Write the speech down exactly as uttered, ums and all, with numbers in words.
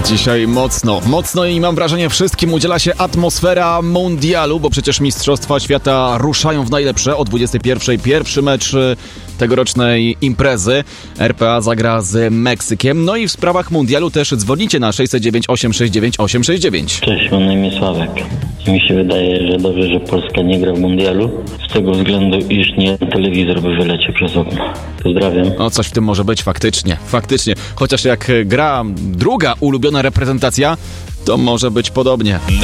Dzisiaj mocno, mocno i mam wrażenie wszystkim udziela się atmosfera mundialu, bo przecież Mistrzostwa Świata ruszają w najlepsze o dwudziestej pierwszej. Pierwszy mecz tegorocznej imprezy. R P A zagra z Meksykiem. No i w sprawach mundialu też dzwonicie na sześć zero dziewięć osiem sześć dziewięć osiem sześć dziewięć. Cześć, mam na imię Sławek. Mi się wydaje, że dobrze, że Polska nie gra w mundialu, z tego względu, iż nie telewizor by wyleciał przez okno. Pozdrawiam. No coś w tym może być, faktycznie, faktycznie. Chociaż jak gra druga ulubiona reprezentacja, to może być podobnie.